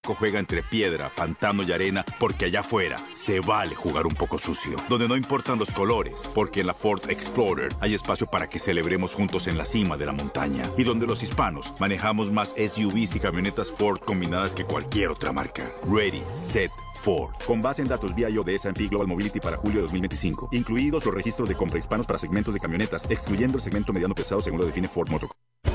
México juega entre piedra, pantano y arena porque allá afuera se vale jugar un poco sucio. Donde no importan los colores, porque en la Ford Explorer hay espacio para que celebremos juntos en la cima de la montaña. Y donde los hispanos manejamos más SUVs y camionetas Ford combinadas que cualquier otra marca. Ready, set, Ford. Con base en datos BIO de S&P Global Mobility para julio de 2025. Incluidos los registros de compra hispanos para segmentos de camionetas, excluyendo el segmento mediano pesado según lo define Ford Motor.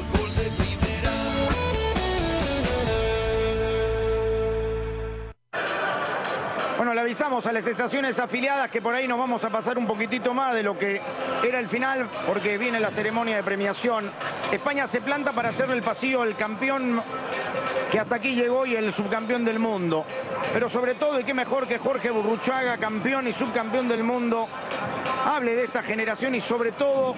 Bueno, le avisamos a las estaciones afiliadas que por ahí nos vamos a pasar un poquitito más de lo que era el final, porque viene la ceremonia de premiación. España se planta para hacerle el pasillo al campeón que hasta aquí llegó y el subcampeón del mundo. Pero sobre todo, y qué mejor que Jorge Burruchaga, campeón y subcampeón del mundo, hable de esta generación y sobre todo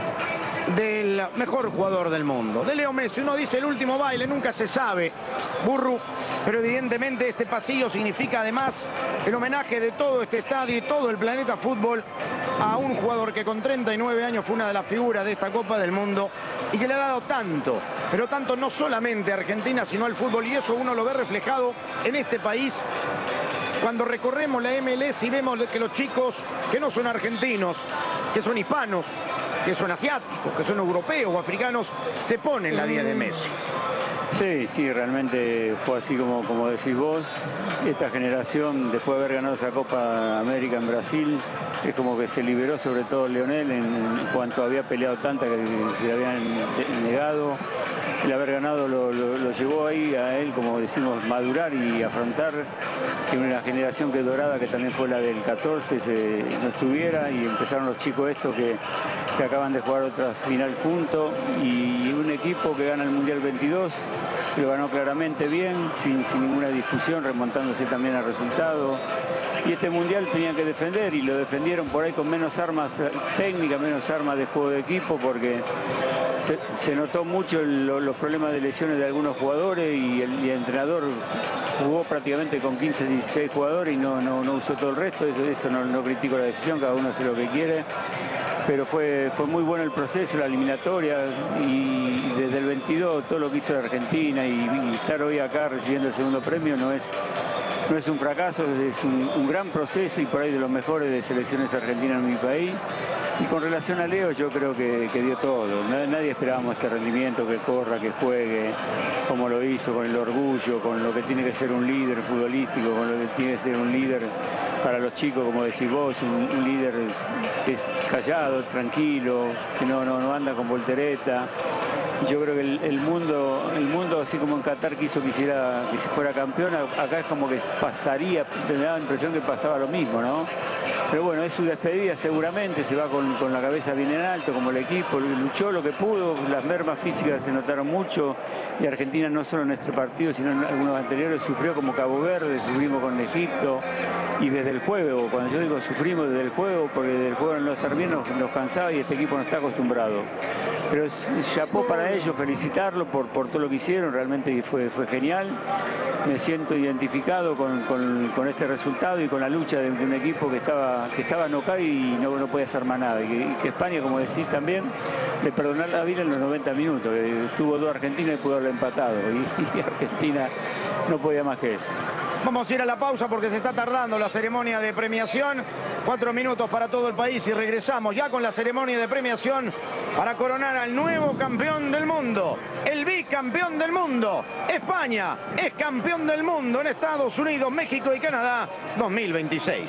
del mejor jugador del mundo, de Leo Messi. Uno dice el último baile, nunca se sabe, Burru, pero evidentemente este pasillo significa además el homenaje de todo este estadio y todo el planeta fútbol a un jugador que con 39 años fue una de las figuras de esta Copa del Mundo y que le ha dado tanto, pero tanto no solamente a Argentina, sino al fútbol, y eso uno lo ve reflejado en este país. Cuando recorremos la MLS y vemos que los chicos que no son argentinos, que son hispanos, que son asiáticos, que son europeos o africanos, se ponen la 10 de Messi. Sí, realmente fue así como decís vos. Esta generación, después de haber ganado esa Copa América en Brasil, es como que se liberó, sobre todo Lionel, en cuanto había peleado tanta que se le habían negado. El haber ganado lo llevó ahí a él, como decimos, madurar y afrontar que una generación que dorada, que también fue la del 14, no estuviera, y empezaron los chicos estos que acaban de jugar otra final juntos, y un equipo que gana el Mundial 22, que lo ganó claramente bien, sin ninguna discusión, remontándose también al resultado. Y este Mundial tenían que defender, y lo defendieron por ahí con menos armas técnicas, menos armas de juego de equipo, porque se notó mucho los problemas de lesiones de algunos jugadores, y el entrenador jugó prácticamente con 15, 16 jugadores y no usó todo el resto. Eso no critico la decisión, cada uno hace lo que quiere. Pero fue muy bueno el proceso, la eliminatoria, y desde el 22 todo lo que hizo la Argentina, y estar hoy acá recibiendo el segundo premio no es un fracaso, es un gran proceso, y por ahí de los mejores de selecciones argentinas en mi país. Y con relación a Leo, yo creo que dio todo. Nadie esperábamos este rendimiento, que corra, que juegue, como lo hizo, con el orgullo, con lo que tiene que ser un líder futbolístico, con lo que tiene que ser un líder para los chicos, como decís vos, un líder que es callado, tranquilo, que no anda con voltereta. Yo creo que el mundo, así como en Qatar quiso que se fuera campeón, acá es como que pasaría, me da la impresión que pasaba lo mismo, ¿no? Pero bueno, es su despedida seguramente, se va con la cabeza bien en alto, como el equipo, luchó lo que pudo, las mermas físicas se notaron mucho, y Argentina no solo en este partido, sino en algunos anteriores sufrió, como Cabo Verde, sufrimos con Egipto, y desde el juego, cuando yo digo sufrimos desde el juego, porque desde el juego no estar bien nos cansaba, y este equipo no está acostumbrado. Pero chapó para ellos, felicitarlo por todo lo que hicieron, realmente fue genial. Me siento identificado con este resultado y con la lucha de un equipo que estaba knockout y no podía hacer más nada. Y que España, como decís también, de perdonar la vida en los 90 minutos, que tuvo 2 Argentinas y pudo haberlo empatado, y Argentina no podía más que eso. Vamos a ir a la pausa porque se está tardando la ceremonia de premiación. 4 minutos para todo el país y regresamos ya con la ceremonia de premiación para coronar al nuevo campeón del mundo, el bicampeón del mundo. España es campeón del mundo en Estados Unidos, México y Canadá 2026.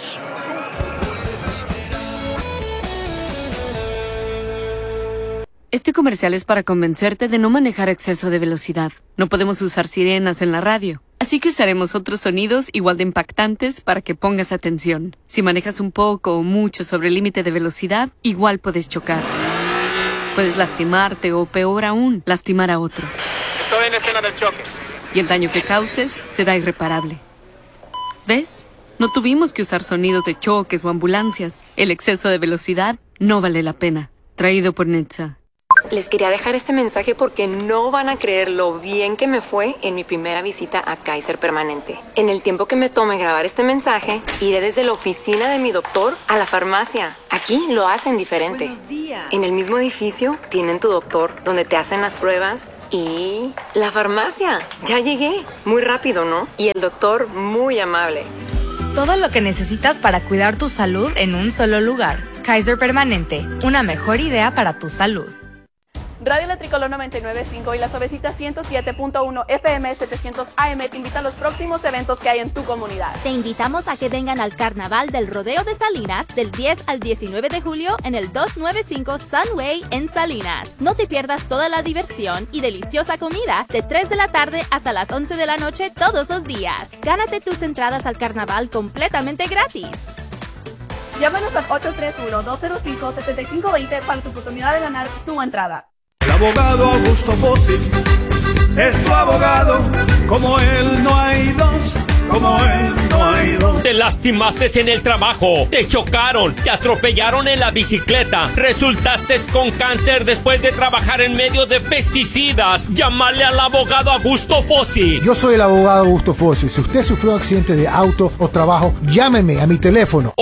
Este comercial es para convencerte de no manejar a exceso de velocidad. No podemos usar sirenas en la radio, así que usaremos otros sonidos igual de impactantes para que pongas atención. Si manejas un poco o mucho sobre el límite de velocidad, igual puedes chocar. Puedes lastimarte o, peor aún, lastimar a otros. Estoy en la escena del choque. Y el daño que causes será irreparable. ¿Ves? No tuvimos que usar sonidos de choques o ambulancias. El exceso de velocidad no vale la pena. Traído por Netza. Les quería dejar este mensaje porque no van a creer lo bien que me fue en mi primera visita a Kaiser Permanente. En el tiempo que me tome grabar este mensaje, iré desde la oficina de mi doctor a la farmacia. Aquí lo hacen diferente. En el mismo edificio tienen tu doctor, donde te hacen las pruebas Y la farmacia. Ya llegué. Muy rápido, ¿no? Y el doctor muy amable. Todo lo que necesitas para cuidar tu salud en un solo lugar. Kaiser Permanente, una mejor idea para tu salud. Radio La Tricolor 99.5 y La Suavecita 107.1 FM 700 AM te invitan a los próximos eventos que hay en tu comunidad. Te invitamos a que vengan al Carnaval del Rodeo de Salinas del 10 al 19 de julio en el 295 Sunway en Salinas. No te pierdas toda la diversión y deliciosa comida de 3 de la tarde hasta las 11 de la noche todos los días. Gánate tus entradas al carnaval completamente gratis. Llámanos al 831-205-7520 para tu oportunidad de ganar tu entrada. El abogado Augusto Fossi es tu abogado, como él no hay dos, como él no hay dos. Te lastimaste en el trabajo, te chocaron, te atropellaron en la bicicleta, resultaste con cáncer después de trabajar en medio de pesticidas. Llámale al abogado Augusto Fossi. Yo soy el abogado Augusto Fossi. Si usted sufrió un accidente de auto o trabajo, llámeme a mi teléfono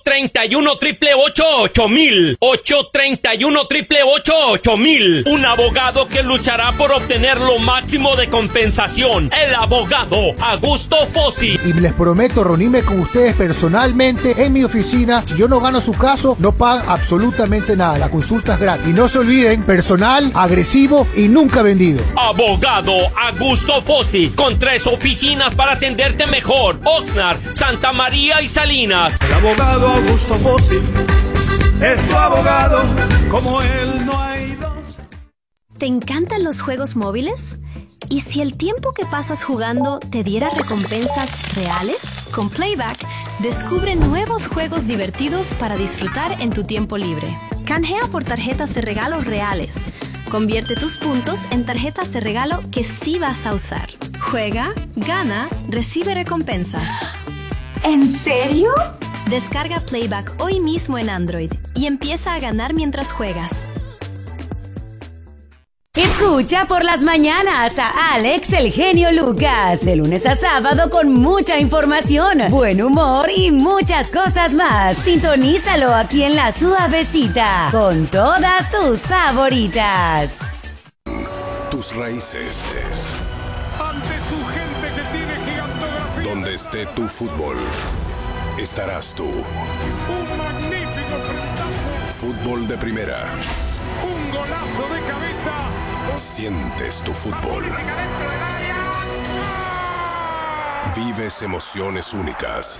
831-888-8000 831-888-8000. Un abogado que luchará por obtener lo máximo de compensación. El abogado Augusto Fossi. Y les prometo reunirme con ustedes personalmente en mi oficina. Si yo no gano su caso, no pagan absolutamente nada. La consulta es gratis. Y no se olviden, personal, agresivo y nunca vendido. Abogado Augusto Fossi, con 3 oficinas para atenderte mejor: Oxnard, Santa María y Salinas. El abogado Augusto Fossi es tu abogado, como él no hay dos. ¿Te encantan los juegos móviles? ¿Y si el tiempo que pasas jugando te diera recompensas reales? Con Playback, descubre nuevos juegos divertidos para disfrutar en tu tiempo libre. Canjea por tarjetas de regalo reales. Convierte tus puntos en tarjetas de regalo que sí vas a usar. Juega, gana, recibe recompensas. ¿En serio? Descarga Playback hoy mismo en Android y empieza a ganar mientras juegas. Escucha por las mañanas a Alex el Genio Lucas, de lunes a sábado con mucha información, buen humor y muchas cosas más. Sintonízalo aquí en La Suavecita, con todas tus favoritas. Tus raíces. Ante tu gente que tiene gigantografía. Donde esté tu fútbol, estarás tú. Un magnífico frentazo. Fútbol de primera. Un golazo de cabeza. Sientes tu fútbol. Vives emociones únicas.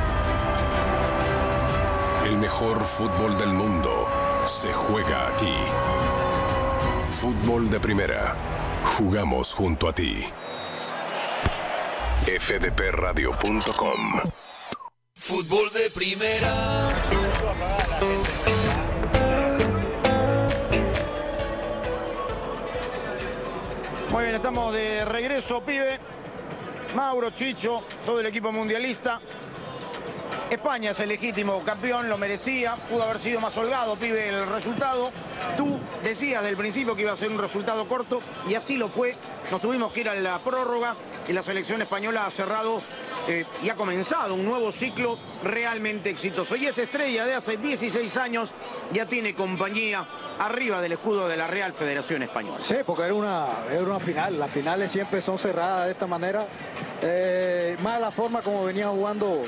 El mejor fútbol del mundo se juega aquí. Fútbol de primera. Jugamos junto a ti. fdpradio.com. Fútbol de primera. Muy bien, estamos de regreso, pibe. Mauro, Chicho, todo el equipo mundialista. España es el legítimo campeón, lo merecía. Pudo haber sido más holgado, pibe, el resultado. Tú decías del principio que iba a ser un resultado corto y así lo fue. Nos tuvimos que ir a la prórroga y la selección española ha cerrado y ha comenzado un nuevo ciclo realmente exitoso. Y esa estrella de hace 16 años ya tiene compañía arriba del escudo de la Real Federación Española. Sí, porque era una final. Las finales siempre son cerradas de esta manera. Más la forma como venía jugando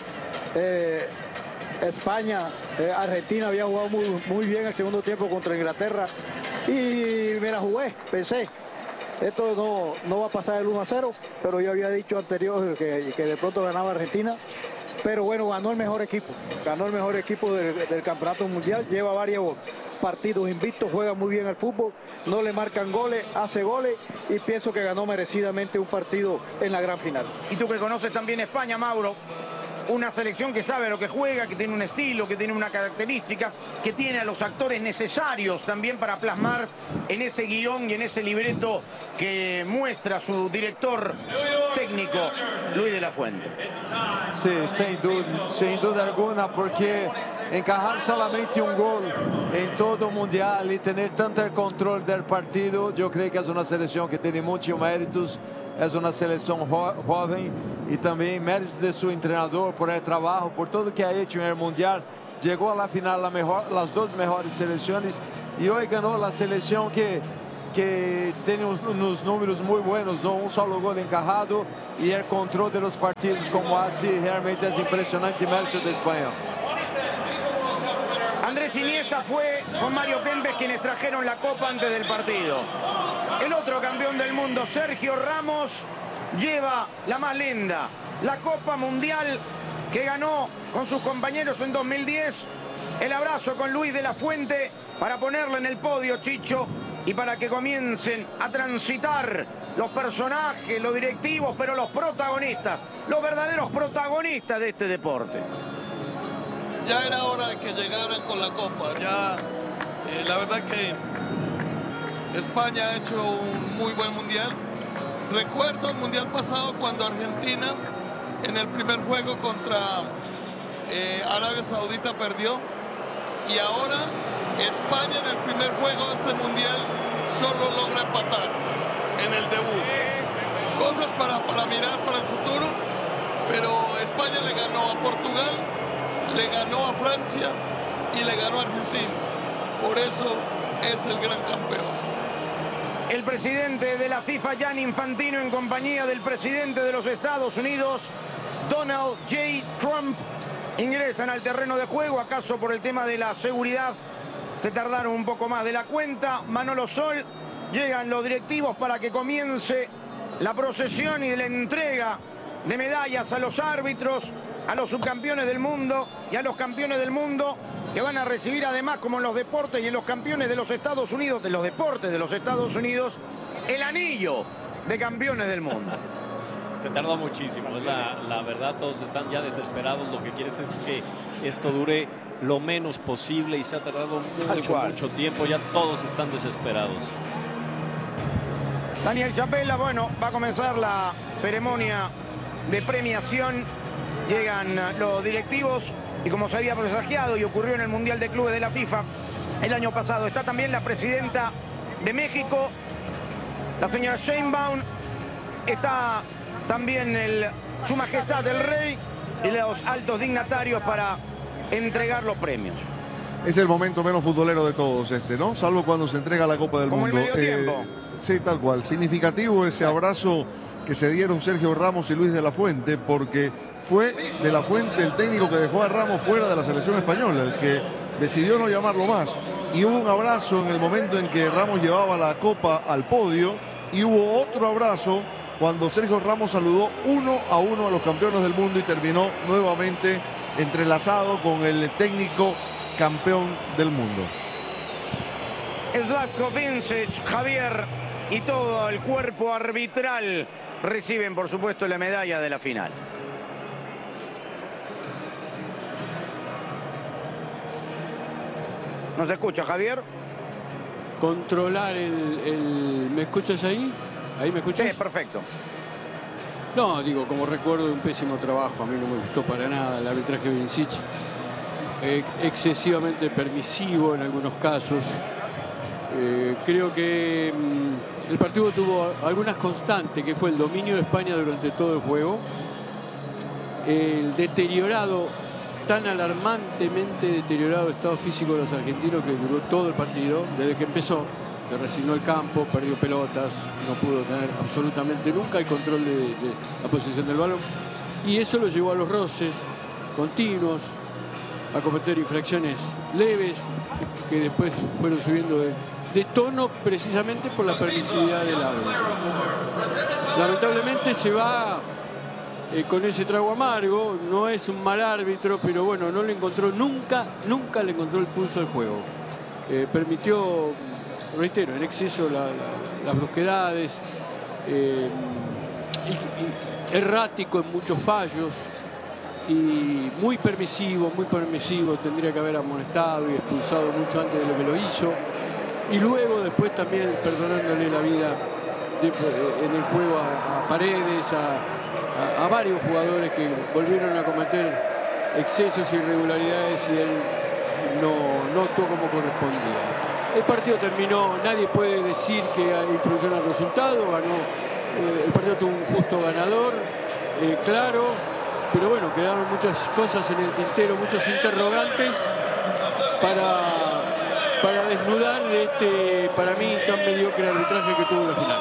España. Argentina había jugado muy bien el segundo tiempo contra Inglaterra. Y me la jugué, pensé. Esto no va a pasar el 1-0, pero yo había dicho anterior que de pronto ganaba Argentina. Pero bueno, ganó el mejor equipo. Ganó el mejor equipo del campeonato mundial. Lleva varios partidos invictos, juega muy bien al fútbol. No le marcan goles, hace goles. Y pienso que ganó merecidamente un partido en la gran final. Y tú que conoces también España, Mauro. Una selección que sabe lo que juega, que tiene un estilo, que tiene una característica, que tiene a los actores necesarios también para plasmar en ese guión y en ese libreto que muestra su director técnico, Luis de la Fuente. Sí, sin duda alguna, porque encajar solamente un gol en todo mundial y tener tanto el control del partido, yo creo que es una selección que tiene muchos méritos. Es una selección joven y también mérito de su entrenador por el trabajo, por todo lo que ha hecho en el Mundial. Llegó a la final las dos mejores selecciones y hoy ganó la selección que que tem uns números muito buenos, um solo gol encarrado e o controle dos partidos, como hace realmente es impresionante mérito de Espanha. Andrés Iniesta fue con Mario Kempes quienes trajeron la copa antes del partido. El otro campeón del mundo, Sergio Ramos, lleva la más linda, la Copa Mundial que ganó con sus compañeros en 2010. El abrazo con Luis de la Fuente para ponerlo en el podio, Chicho, y para que comiencen a transitar los personajes, los directivos, pero los protagonistas, los verdaderos protagonistas de este deporte. Ya era hora de que llegaran con la Copa. Ya, la verdad que España ha hecho un muy buen mundial. Recuerdo el mundial pasado cuando Argentina en el primer juego contra Arabia Saudita perdió, y ahora España en el primer juego de este mundial solo logra empatar en el debut. Cosas para mirar para el futuro, pero España le ganó a Portugal, le ganó a Francia y le ganó a Argentina. Por eso es el gran campeón. El presidente de la FIFA, Gianni Infantino, en compañía del presidente de los Estados Unidos, Donald J. Trump, ingresan al terreno de juego. ¿Acaso por el tema de la seguridad se tardaron un poco más de la cuenta? Manolo Sol, llegan los directivos para que comience la procesión y la entrega de medallas a los árbitros, a los subcampeones del mundo y a los campeones del mundo, que van a recibir además, como en los deportes y en los campeones de los Estados Unidos, de los deportes de los Estados Unidos, el anillo de campeones del mundo. Se tarda muchísimo, es la verdad, todos están ya desesperados. Lo que quiere es que esto dure lo menos posible y se ha tardado mucho tiempo, ya todos están desesperados. Daniel Chapela, bueno, va a comenzar la ceremonia de premiación. Llegan los directivos y, como se había presagiado y ocurrió en el Mundial de Clubes de la FIFA el año pasado, está también la presidenta de México, la señora Sheinbaum, está también Su Majestad el Rey y los altos dignatarios para entregar los premios. Es el momento menos futbolero de todos ¿no? Salvo cuando se entrega la Copa del Mundo. Como el medio tiempo. Sí, tal cual. Significativo ese abrazo que se dieron Sergio Ramos y Luis de la Fuente, porque fue de la Fuente el técnico que dejó a Ramos fuera de la selección española, el que decidió no llamarlo más. Y hubo un abrazo en el momento en que Ramos llevaba la copa al podio, y hubo otro abrazo cuando Sergio Ramos saludó 1-1 a los campeones del mundo y terminó nuevamente entrelazado con el técnico campeón del mundo. Zlatko Vincic, Javier y todo el cuerpo arbitral reciben, por supuesto, la medalla de la final. ¿No se escucha, Javier? Controlar ¿Me escuchas ahí? ¿Ahí me escuchas? Sí, perfecto. No, digo, como recuerdo de un pésimo trabajo. A mí no me gustó para nada el arbitraje de Vincic. Excesivamente permisivo en algunos casos. Creo que el partido tuvo algunas constantes, que fue el dominio de España durante todo el juego, el deteriorado, tan alarmantemente deteriorado estado físico de los argentinos, que duró todo el partido, desde que empezó. Le resignó el campo, perdió pelotas, no pudo tener absolutamente nunca el control de la posición del balón, y eso lo llevó a los roces continuos, a cometer infracciones leves que después fueron subiendo de tono, precisamente por la permisividad del árbitro. Lamentablemente se va con ese trago amargo. No es un mal árbitro, pero bueno, no le encontró nunca le encontró el pulso al juego. Permitió, reitero, en exceso las brusquedades, y errático en muchos fallos, y muy permisivo, tendría que haber amonestado y expulsado mucho antes de lo que lo hizo, y luego después también perdonándole la vida en el juego a Paredes, a varios jugadores que volvieron a cometer excesos e irregularidades, y él no actuó como correspondía. El partido terminó, nadie puede decir que influyó en el resultado, el partido tuvo un justo ganador, claro, pero bueno, quedaron muchas cosas en el tintero, muchos interrogantes para desnudar este, para mí, tan mediocre arbitraje que tuvo la final.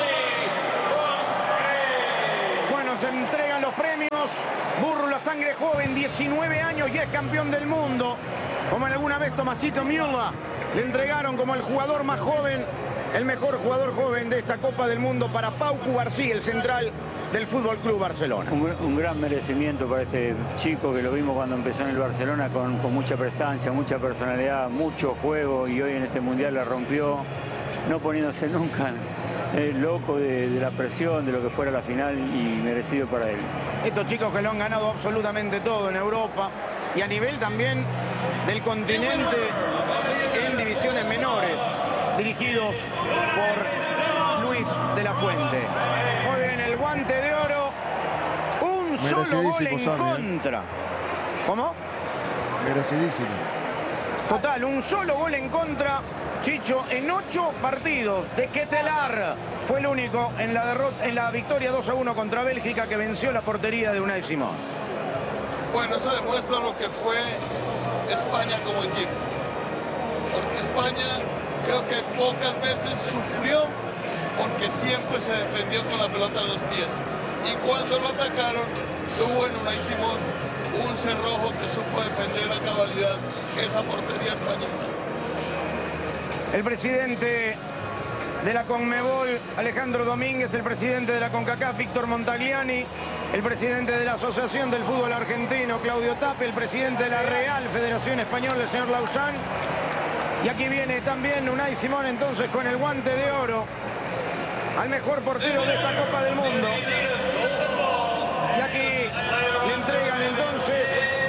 Bueno, se entregan los premios. Burru, la sangre joven, 19 años y es campeón del mundo. Como en alguna vez Tomasito Müller le entregaron como el jugador más joven, el mejor jugador joven de esta Copa del Mundo para Pau Cubarsí, el central del Fútbol Club Barcelona. Un gran merecimiento para este chico que lo vimos cuando empezó en el Barcelona con mucha prestancia, mucha personalidad, mucho juego, y hoy en este Mundial la rompió, no poniéndose nunca loco de la presión, de lo que fuera la final, y merecido para él. Estos chicos que lo han ganado absolutamente todo en Europa y a nivel también del continente en divisiones menores, dirigidos por Luis de la Fuente. Muy bien, el guante de oro, un solo gol en contra. ¿Cómo? Merecidísimo. Total, un solo gol en contra, Chicho, en 8 partidos de Ketelar. Fue el único en la victoria 2-1 contra Bélgica, que venció la portería de Unai Simón. Bueno, eso demuestra lo que fue España como equipo. Porque España creo que pocas veces sufrió, porque siempre se defendió con la pelota en los pies. Y cuando lo atacaron, tuvo en Unai Simón un cerrojo que supo defender a cabalidad esa portería española. El presidente de la Conmebol, Alejandro Domínguez, el presidente de la CONCACAF, Víctor Montagliani, el presidente de la Asociación del Fútbol Argentino, Claudio Tapia, el presidente de la Real Federación Española, el señor Lauzán. Y aquí viene también Unai Simón entonces con el guante de oro al mejor portero de esta Copa del Mundo. Y aquí le entregan entonces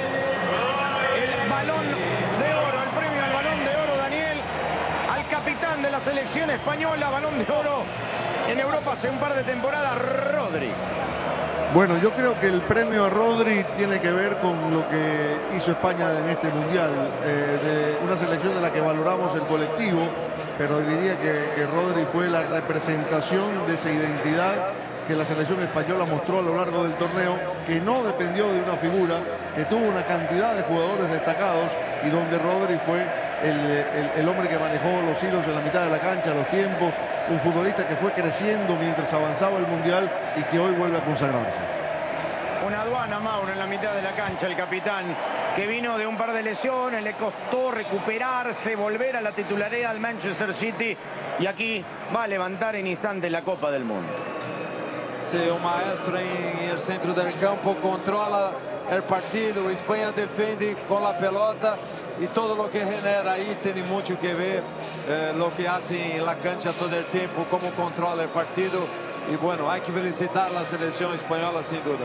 el Balón de Oro, el premio al Balón de Oro, Daniel, al capitán de la selección española, Balón de Oro en Europa hace un par de temporadas, Rodri. Bueno, yo creo que el premio a Rodri tiene que ver con lo que hizo España en este Mundial, de una selección de la que valoramos el colectivo, pero diría que Rodri fue la representación de esa identidad que la selección española mostró a lo largo del torneo, que no dependió de una figura, que tuvo una cantidad de jugadores destacados y donde Rodri fue el hombre que manejó los hilos en la mitad de la cancha, los tiempos, un futbolista que fue creciendo mientras avanzaba el Mundial y que hoy vuelve a consagrarse. Una aduana, Mauro, en la mitad de la cancha, el capitán, que vino de un par de lesiones, le costó recuperarse, volver a la titularidad al Manchester City, y aquí va a levantar en instante la Copa del Mundo. Sí, un maestro en el centro del campo, controla el partido, España defiende con la pelota y todo lo que genera ahí tiene mucho que ver lo que hace en la cancha todo el tiempo, cómo controla el partido. Y bueno, hay que felicitar a la selección española sin duda.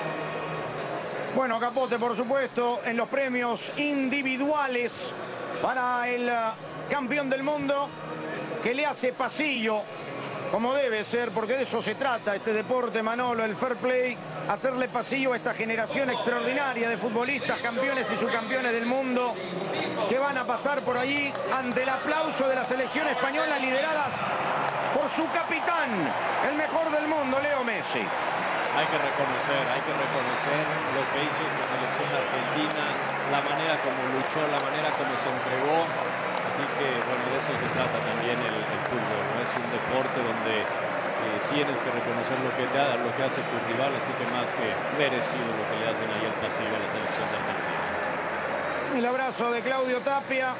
Bueno, Capote, por supuesto, en los premios individuales para el campeón del mundo, que le hace pasillo, como debe ser, porque de eso se trata este deporte, Manolo, el fair play, hacerle pasillo a esta generación extraordinaria de futbolistas, campeones y subcampeones del mundo, que van a pasar por allí ante el aplauso de la selección española, lideradas por su capitán, el mejor del mundo, Leo Messi. Hay que reconocer lo que hizo esta selección argentina, la manera como luchó, la manera como se entregó. Así que, bueno, de eso se trata también el fútbol, ¿no? Es un deporte donde tienes que reconocer lo que hace tu rival, así que más que merecido lo que le hacen ahí el pasillo a la selección de Argentina. El abrazo de Claudio Tapia,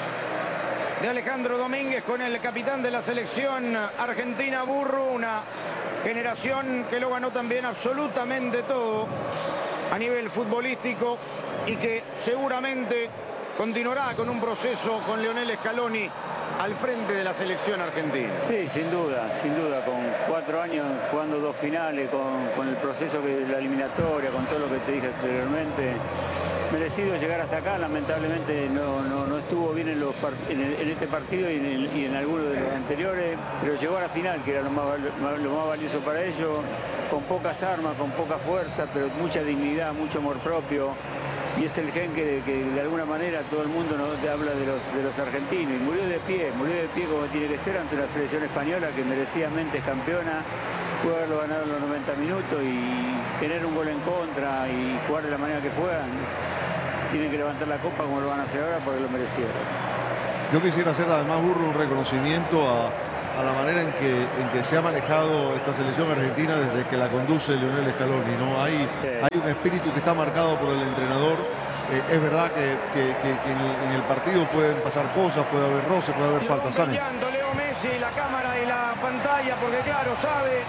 de Alejandro Domínguez con el capitán de la selección argentina, Burru, una generación que lo ganó también absolutamente todo a nivel futbolístico y que seguramente continuará con un proceso con Lionel Scaloni al frente de la selección argentina. Sí, sin duda, con 4 años jugando 2 finales, con el proceso de la eliminatoria, con todo lo que te dije anteriormente, merecido llegar hasta acá. Lamentablemente no estuvo bien en este partido y en algunos de los anteriores, pero llegó a la final, que era lo más valioso para ellos, con pocas armas, con poca fuerza, pero mucha dignidad, mucho amor propio. Y es el gen que de alguna manera todo el mundo nos habla de los argentinos. Y murió de pie como tiene que ser ante una selección española que merecidamente es campeona. Pudo haberlo ganado en los 90 minutos y tener un gol en contra y jugar de la manera que juegan. Tienen que levantar la copa como lo van a hacer ahora porque lo merecieron. Yo quisiera hacer además, Burro, un reconocimiento a la manera en que se ha manejado esta selección argentina desde que la conduce Lionel Scaloni, ¿no? Hay un espíritu que está marcado por el entrenador. Es verdad que en el partido pueden pasar cosas, puede haber roce, puede haber faltas. Leo Messi, la cámara y la pantalla, porque claro, sabe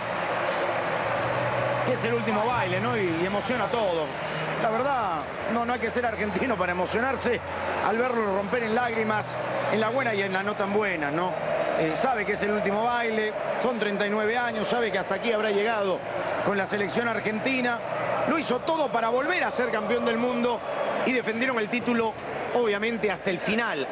que es el último baile, ¿no? Y emociona a todos. La verdad, no hay que ser argentino para emocionarse al verlo romper en lágrimas, en la buena y en la no tan buena, ¿no? Sabe que es el último baile, son 39 años, sabe que hasta aquí habrá llegado con la selección argentina. Lo hizo todo para volver a ser campeón del mundo y defendieron el título, obviamente, hasta el final,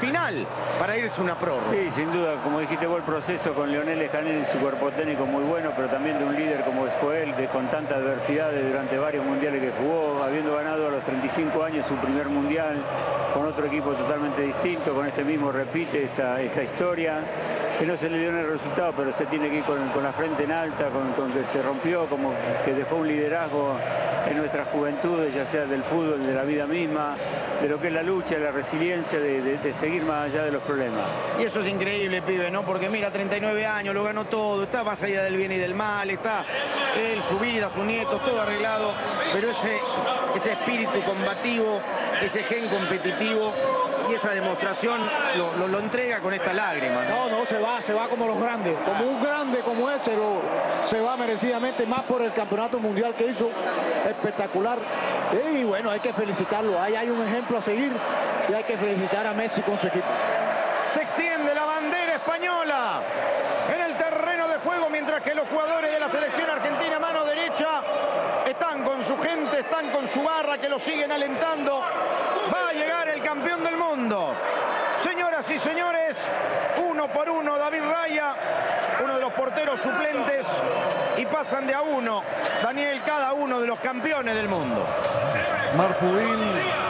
para irse a una prórroga. Sí, sin duda, como dijiste vos, el proceso con Lionel Scaloni y su cuerpo técnico muy bueno, pero también de un líder como fue él, con tanta adversidad durante varios mundiales que jugó, habiendo ganado a los 35 años su primer mundial, con otro equipo totalmente distinto, con este mismo repite esta historia, que no se le dio en el resultado, pero se tiene que ir con la frente en alta, con que se rompió, como que dejó un liderazgo en nuestras juventudes, ya sea del fútbol, de la vida misma, de lo que es la lucha, la resiliencia, de seguir más allá de los problemas. Y eso es increíble, pibe, ¿no? Porque mira, 39 años, lo ganó todo, está más allá del bien y del mal, está él, su vida, sus nietos, todo arreglado, pero ese espíritu combativo, ese gen competitivo y esa demostración lo entrega con esta lágrima, ¿no? No, se va como los grandes, como un grande como él se va merecidamente, más por el campeonato mundial que hizo, espectacular. Y bueno, hay que felicitarlo, ahí hay un ejemplo a seguir y hay que felicitar a Messi con su equipo. Se extiende la bandera española en el terreno de juego, mientras que los jugadores de la selección argentina, mano derecha, están con su gente, están con su barra que lo siguen alentando. Va a llegar el campeón del mundo. Señoras y señores, uno por uno David Raya, uno de los porteros suplentes, y pasan de a uno, Daniel, cada uno de los campeones del mundo. Marc Pubil,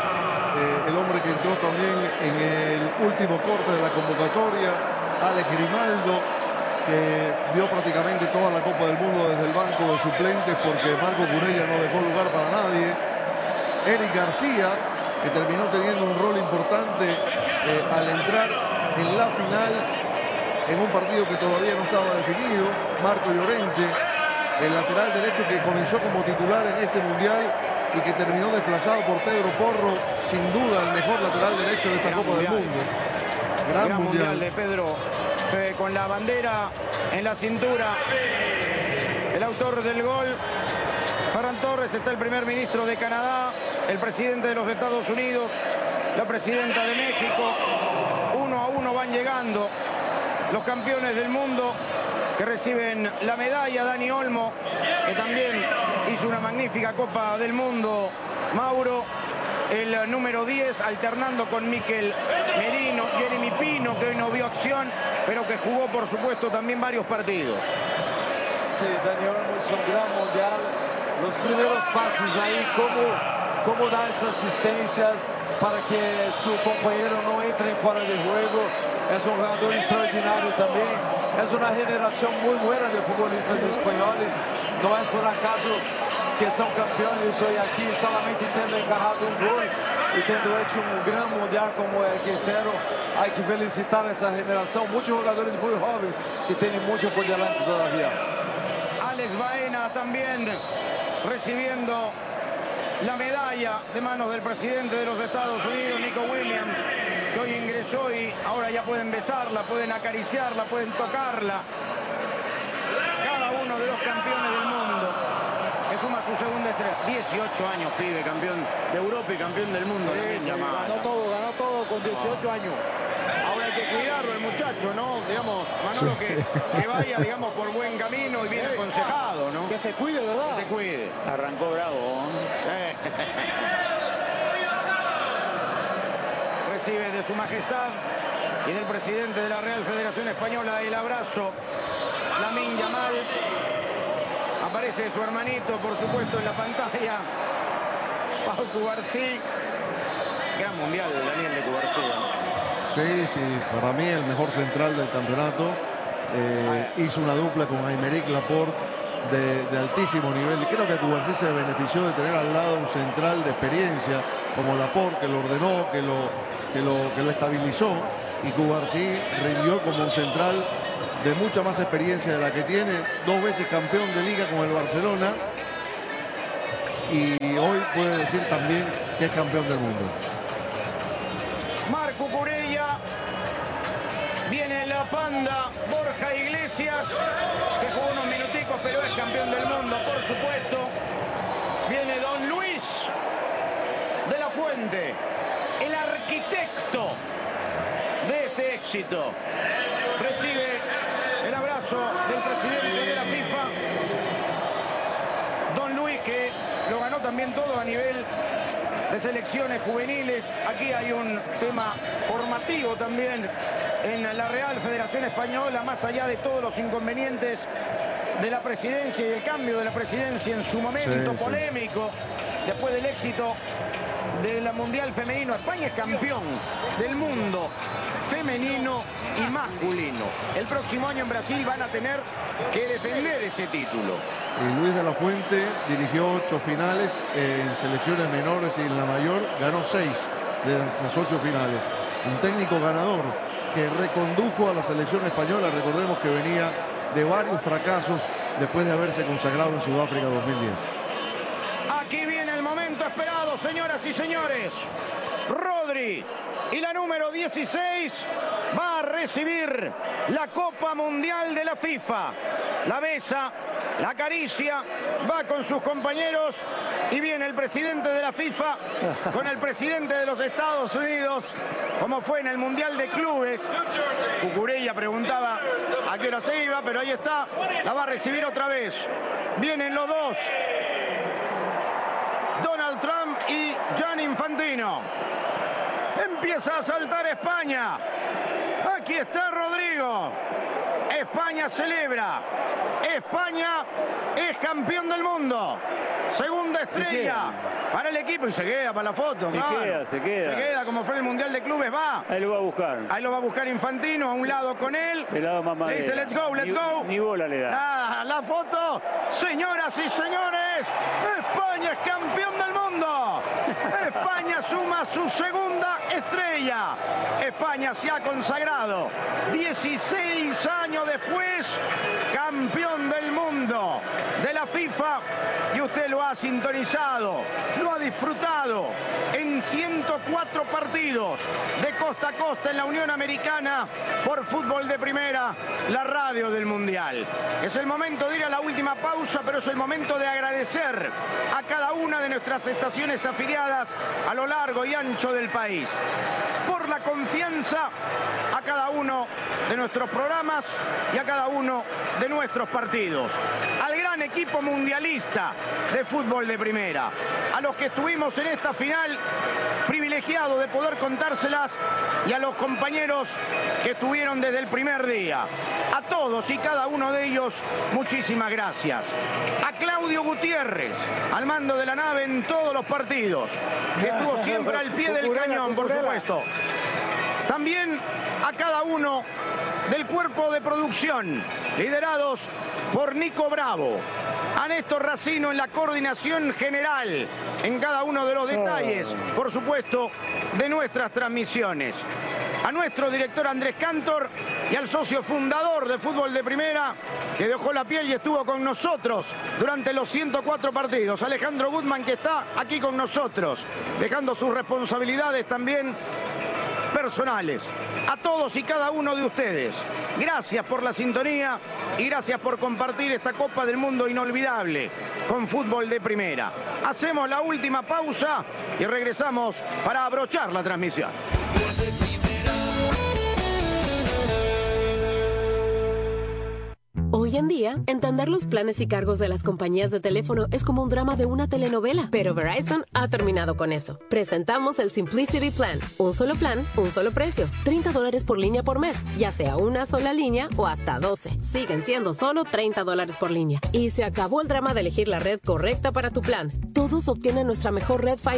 el hombre que entró también en el último corte de la convocatoria, Alex Grimaldo, que dio prácticamente toda la Copa del Mundo desde el banco de suplentes porque Marco Curella no dejó lugar para nadie. Eric García, que terminó teniendo un rol importante al entrar en la final en un partido que todavía no estaba definido. Marco Llorente, el lateral derecho que comenzó como titular en este mundial y que terminó desplazado por Pedro Porro, sin duda el mejor lateral derecho de esta Copa del Mundo. Gran mundial de Pedro, con la bandera en la cintura. El autor del gol, Ferran Torres, está el primer ministro de Canadá, el presidente de los Estados Unidos, la presidenta de México. 1-1 van llegando los campeones del mundo que reciben la medalla. Dani Olmo, que también hizo una magnífica Copa del Mundo. Mauro, el número 10, alternando con Mikel Merino. Jeremy Pino, que hoy no vio acción, pero que jugó, por supuesto, también varios partidos. Sí, Dani Olmo hizo un gran mundial. Los primeros pases ahí, cómo da esas asistencias para que su compañero no entre fuera de juego. Es un jugador extraordinario también. Es una generación muy buena de futbolistas españoles. No es por acaso que son campeones hoy aquí, solamente tendo encarrado un gol y tendo hecho un gran mundial como el que hicieron. Hay que felicitar a esa generación. Muchos jugadores muy jóvenes que tienen mucho por delante todavía. Alex Baena también recibiendo la medalla de manos del presidente de los Estados Unidos, Nico Williams, que hoy ingresó y ahora ya pueden besarla, pueden acariciarla, pueden tocarla. Cada uno de los campeones del mundo que suma su segunda estrella. 18 años, pibe, campeón de Europa y campeón del mundo. Sí, ganó todo con 18 años. Ahora hay que cuidarlo el muchacho, ¿no? Digamos, Manolo, sí, que vaya, digamos, por buen camino y bien aconsejado, ¿no? Que se cuide, ¿verdad? Que se cuide. Arrancó bravo. Recibe de su majestad y del presidente de la Real Federación Española el abrazo. Lamine Yamal. Aparece su hermanito, por supuesto, en la pantalla. Pau Cubarsí. Gran mundial, Daniel, de Cubarsí. Sí, para mí el mejor central del campeonato. Hizo una dupla con Aymeric Laporte de altísimo nivel. Y creo que Cubarsí se benefició de tener al lado un central de experiencia como Laporte, que lo ordenó, que lo estabilizó. y Cubarsí rindió como un central de mucha más experiencia de la que tiene, 2 veces campeón de liga con el Barcelona y hoy puede decir también que es campeón del mundo. Marco Cucurella, viene la panda, Borja Iglesias, que jugó unos minuticos pero es campeón del mundo, por supuesto. Viene Don Luis de la Fuente, el arquitecto de este éxito. Recibe el abrazo del presidente de la FIFA, Don Luis, que lo ganó también todo a nivel de selecciones juveniles. Aquí hay un tema formativo también en la Real Federación Española, más allá de todos los inconvenientes de la presidencia y el cambio de la presidencia en su momento polémico, después del éxito del Mundial Femenino. España es campeón del mundo femenino y masculino. El próximo año en Brasil van a tener que defender ese título. Y Luis de la Fuente dirigió 8 finales en selecciones menores y en la mayor ganó 6 de esas 8 finales. Un técnico ganador que recondujo a la selección española. Recordemos que venía de varios fracasos después de haberse consagrado en Sudáfrica 2010. Aquí viene el momento esperado, señoras y señores. Rodri y la número 16 va a recibir la Copa Mundial de la FIFA. La besa, la acaricia, va con sus compañeros y viene el presidente de la FIFA con el presidente de los Estados Unidos, como fue en el Mundial de Clubes. Cucurella preguntaba a qué hora se iba, pero ahí está, la va a recibir otra vez. Vienen los dos, Donald Trump y Gianni Infantino. Empieza a saltar España. Aquí está Rodrigo. España celebra. España es campeón del mundo. Segunda estrella para el equipo y se queda para la foto. Se queda como fue el Mundial de Clubes, va. Ahí lo va a buscar. Ahí lo va a buscar Infantino, a un lado con él. El lado más le dice, let's go, let's go. Ni bola le da. Nada, la foto. Señoras y señores, España es campeón del mundo. España suma su segunda estrella. España se ha consagrado 16 años después, campeón del mundo de la FIFA, y usted lo ha sintonizado, lo ha disfrutado en 104 partidos de costa a costa en la Unión Americana por Fútbol de Primera, la radio del Mundial. Es el momento de ir a la última pausa, pero es el momento de agradecer a cada una de nuestras estaciones afiliadas a lo largo y ancho del país por la confianza a cada uno de nuestros programas y a cada uno de nuestros partidos. Al gran equipo mundialista de Fútbol de Primera, a los que estuvimos en esta final, privilegiado de poder contárselas, y a los compañeros que estuvieron desde el primer día. A todos y cada uno de ellos, muchísimas gracias. A Claudio Gutiérrez, al mando de la nave en todos los partidos, que estuvo siempre al pie del cañón, por supuesto. También a cada uno del cuerpo de producción, liderados por Nico Bravo, a Néstor Racino en la coordinación general, en cada uno de los detalles, por supuesto, de nuestras transmisiones. A nuestro director Andrés Cantor y al socio fundador de Fútbol de Primera, que dejó la piel y estuvo con nosotros durante los 104 partidos, Alejandro Gutman, que está aquí con nosotros, dejando sus responsabilidades también personales. A todos y cada uno de ustedes, gracias por la sintonía y gracias por compartir esta Copa del Mundo inolvidable con Fútbol de Primera. Hacemos la última pausa y regresamos para abrochar la transmisión. Hoy en día, entender los planes y cargos de las compañías de teléfono es como un drama de una telenovela, pero Verizon ha terminado con eso. Presentamos el Simplicity Plan. Un solo plan, un solo precio. $30 por línea por mes, ya sea una sola línea o hasta 12. Siguen siendo solo $30 por línea. Y se acabó el drama de elegir la red correcta para tu plan. Todos obtienen nuestra mejor red 5G.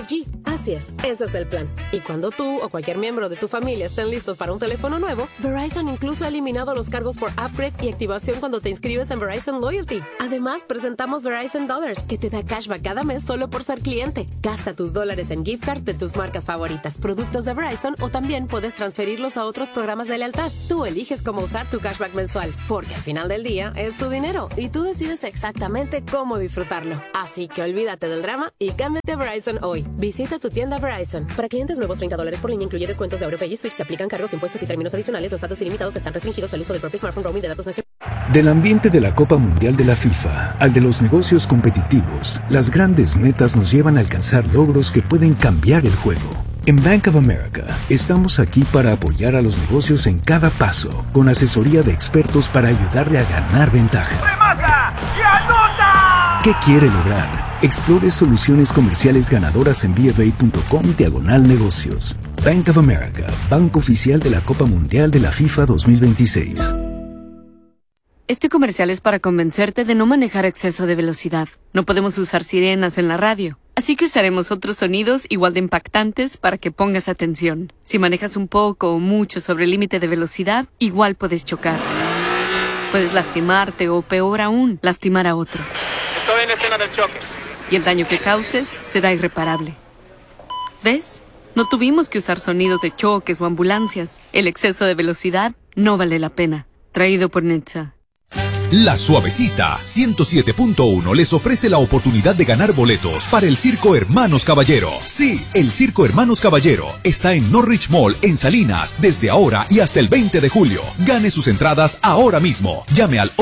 Así es, ese es el plan. Y cuando tú o cualquier miembro de tu familia estén listos para un teléfono nuevo, Verizon incluso ha eliminado los cargos por upgrade y activación cuando te inscribes en Verizon Loyalty. Además, presentamos Verizon Dollars, que te da cashback cada mes solo por ser cliente. Gasta tus dólares en gift card de tus marcas favoritas, productos de Verizon, o también puedes transferirlos a otros programas de lealtad. Tú eliges cómo usar tu cashback mensual, porque al final del día es tu dinero y tú decides exactamente cómo disfrutarlo. Así que olvídate del drama y cámbiate a Verizon hoy. Visita tu tienda Verizon. Para clientes nuevos, $30 por línea, incluye descuentos de AuroPay y Switch. Se aplican cargos, impuestos y términos adicionales. Los datos ilimitados están restringidos al uso del propio smartphone. Roaming de datos nacionales. Del ambiente de la Copa Mundial de la FIFA al de los negocios competitivos, las grandes metas nos llevan a alcanzar logros que pueden cambiar el juego. En Bank of America, estamos aquí para apoyar a los negocios en cada paso, con asesoría de expertos para ayudarle a ganar ventaja. ¡Remata y anota! ¿Qué quiere lograr? Explore soluciones comerciales ganadoras en BofA.com/negocios. Bank of America, banco oficial de la Copa Mundial de la FIFA 2026. Este comercial es para convencerte de no manejar a exceso de velocidad. No podemos usar sirenas en la radio, así que usaremos otros sonidos igual de impactantes para que pongas atención. Si manejas un poco o mucho sobre el límite de velocidad, igual puedes chocar. Puedes lastimarte o, peor aún, lastimar a otros. Estoy en la escena del choque. Y el daño que causes será irreparable. ¿Ves? No tuvimos que usar sonidos de choques o ambulancias. El exceso de velocidad no vale la pena. Traído por NHTSA. La Suavecita 107.1 les ofrece la oportunidad de ganar boletos para el Circo Hermanos Caballero. Sí, el Circo Hermanos Caballero está en Norwich Mall en Salinas desde ahora y hasta el 20 de julio. Gane sus entradas ahora mismo. Llame al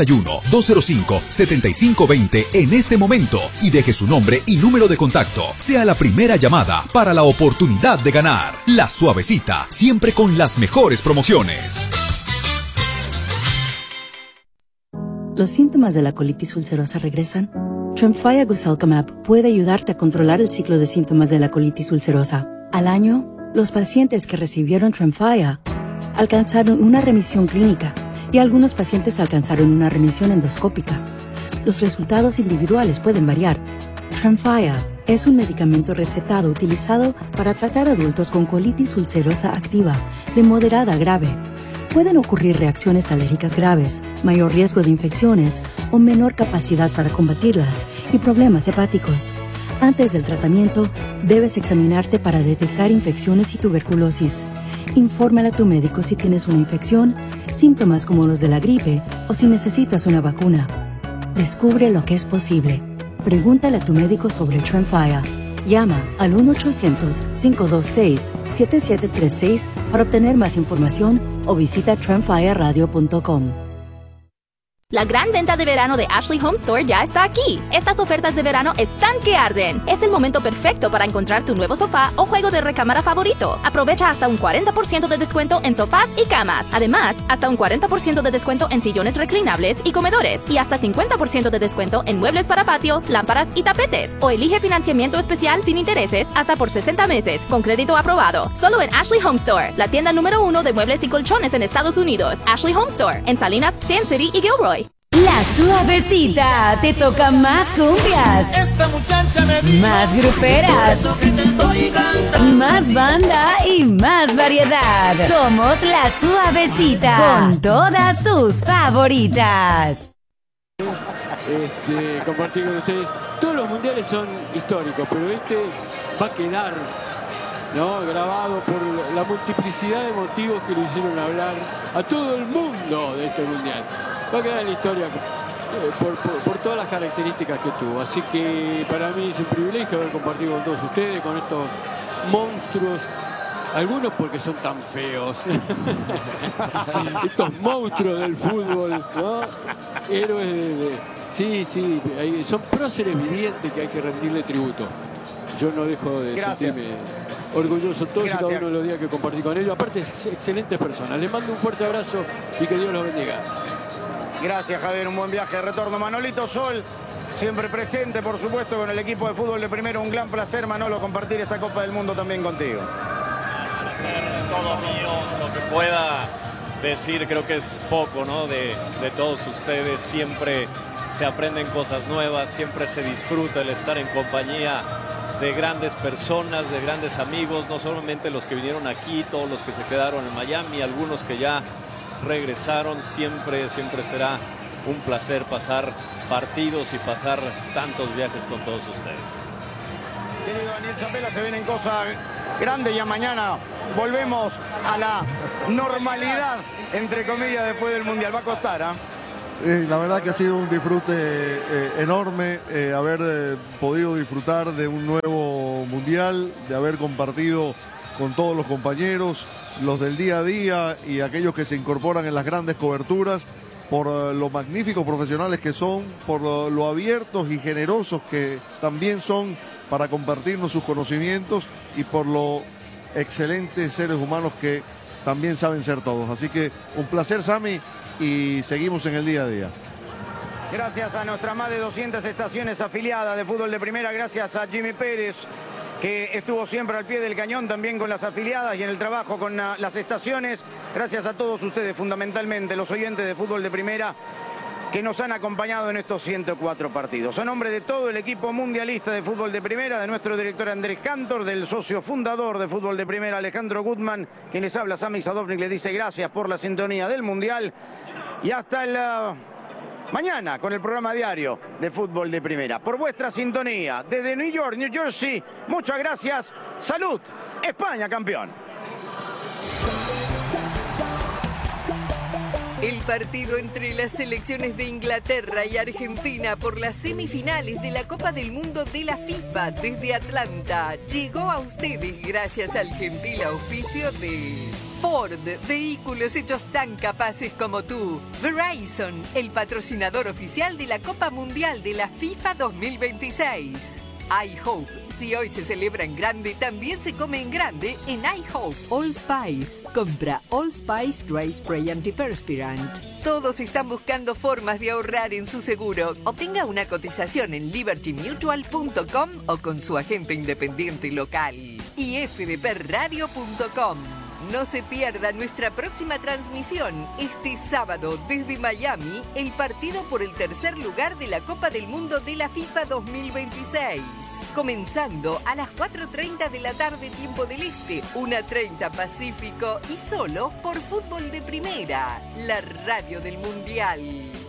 831-205-7520 en este momento y deje su nombre y número de contacto. Sea la primera llamada para la oportunidad de ganar. La Suavecita, siempre con las mejores promociones. ¿Los síntomas de la colitis ulcerosa regresan? Tremfya Guselkumab puede ayudarte a controlar el ciclo de síntomas de la colitis ulcerosa. Al año, los pacientes que recibieron Tremfya alcanzaron una remisión clínica y algunos pacientes alcanzaron una remisión endoscópica. Los resultados individuales pueden variar. Tremfya es un medicamento recetado utilizado para tratar adultos con colitis ulcerosa activa de moderada a grave. Pueden ocurrir reacciones alérgicas graves, mayor riesgo de infecciones o menor capacidad para combatirlas y problemas hepáticos. Antes del tratamiento, debes examinarte para detectar infecciones y tuberculosis. Infórmale a tu médico si tienes una infección, síntomas como los de la gripe o si necesitas una vacuna. Descubre lo que es posible. Pregúntale a tu médico sobre Tremfya. Llama al 1-800-526-7736 para obtener más información o visita tremfyaradio.com. La gran venta de verano de Ashley Home Store ya está aquí. Estas ofertas de verano están que arden. Es el momento perfecto para encontrar tu nuevo sofá o juego de recámara favorito. Aprovecha hasta un 40% de descuento en sofás y camas. Además, hasta un 40% de descuento en sillones reclinables y comedores. Y hasta 50% de descuento en muebles para patio, lámparas y tapetes. O elige financiamiento especial sin intereses hasta por 60 meses con crédito aprobado. Solo en Ashley Home Store, la tienda número 1 de muebles y colchones en Estados Unidos. Ashley Home Store, en Salinas, Sand City y Gilroy. La Suavecita te toca más cumbias, Esta muchacha me dijo, más gruperas, eso que te estoy cantando. más banda y más variedad. Somos La Suavecita con todas tus favoritas. Compartir con ustedes. Todos los mundiales son históricos, pero este va a quedar, ¿no?, grabado por la multiplicidad de motivos que lo hicieron hablar a todo el mundo de este mundial. Va a quedar en la historia por todas las características que tuvo. Así que para mí es un privilegio haber compartido con todos ustedes, con estos monstruos. Algunos porque son tan feos. Estos monstruos del fútbol, ¿no? Héroes Sí, son próceres vivientes que hay que rendirle tributo. Yo no dejo de sentirme orgulloso todos y cada uno de los días que compartí con ellos. Aparte, excelentes personas. Les mando un fuerte abrazo y que Dios los bendiga. Gracias, Javier. Un buen viaje de retorno. Manolito Sol, siempre presente, por supuesto, con el equipo de fútbol de Primero. Un gran placer, Manolo, compartir esta Copa del Mundo también contigo. Todo mío, lo que pueda decir creo que es poco, ¿no? De todos ustedes. Siempre se aprenden cosas nuevas, siempre se disfruta el estar en compañía de grandes personas, de grandes amigos, no solamente los que vinieron aquí, todos los que se quedaron en Miami, algunos que ya regresaron. Siempre será un placer pasar partidos y pasar tantos viajes con todos ustedes. Querido Daniel Chapela, se vienen cosas grandes, ya mañana volvemos a la normalidad, entre comillas, después del Mundial. Va a costar, ¿ah? La verdad que ha sido un disfrute enorme haber podido disfrutar de un nuevo Mundial, de haber compartido con todos los compañeros, los del día a día y aquellos que se incorporan en las grandes coberturas, por lo magníficos profesionales que son, por lo abiertos y generosos que también son para compartirnos sus conocimientos y por lo excelentes seres humanos que también saben ser todos. Así que un placer, Sammy, y seguimos en el día a día. Gracias a nuestras más de 200 estaciones afiliadas de fútbol de primera, gracias a Jimmy Pérez, que estuvo siempre al pie del cañón también con las afiliadas y en el trabajo con las estaciones. Gracias a todos ustedes, fundamentalmente los oyentes de fútbol de primera, que nos han acompañado en estos 104 partidos. A nombre de todo el equipo mundialista de fútbol de primera, de nuestro director Andrés Cantor, del socio fundador de fútbol de primera Alejandro Gutman, quien les habla, Sami Sadovnik, les dice gracias por la sintonía del Mundial y hasta el mañana con el programa diario de fútbol de primera. Por vuestra sintonía desde New York, New Jersey, muchas gracias. Salud, España campeón. El partido entre las selecciones de Inglaterra y Argentina por las semifinales de la Copa del Mundo de la FIFA desde Atlanta llegó a ustedes gracias al gentil auspicio de Ford, vehículos hechos tan capaces como tú. Verizon, el patrocinador oficial de la Copa Mundial de la FIFA 2026. iHope, si hoy se celebra en grande, también se come en grande en iHope. Allspice, compra Allspice Dry Spray Antiperspirant. Todos están buscando formas de ahorrar en su seguro. Obtenga una cotización en libertymutual.com o con su agente independiente local. Y fdpradio.com. No se pierda nuestra próxima transmisión este sábado desde Miami, el partido por el tercer lugar de la Copa del Mundo de la FIFA 2026. Comenzando a las 4:30 de la tarde tiempo del Este, 1:30 Pacífico y solo por Fútbol de Primera, la radio del Mundial.